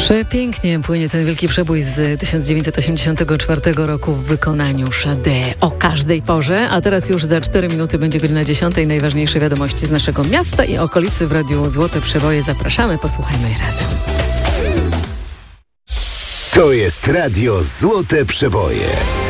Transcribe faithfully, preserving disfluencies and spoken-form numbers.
Przepięknie płynie ten wielki przebój z tysiąc dziewięćset osiemdziesiątego czwartego roku w wykonaniu Sade o każdej porze, a teraz już za cztery minuty będzie godzina dziesiątej. Najważniejsze wiadomości z naszego miasta i okolicy w Radiu Złote Przeboje. Zapraszamy, posłuchajmy je razem. To jest Radio Złote Przeboje.